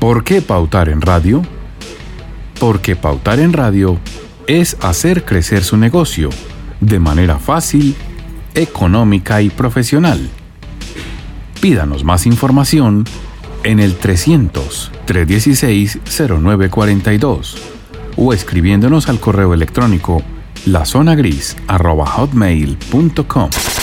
¿Por qué pautar en radio? Porque pautar en radio es hacer crecer su negocio de manera fácil, económica y profesional. Pídanos más información en el 300-316-0942 o escribiéndonos al correo electrónico lazonagris@hotmail.com.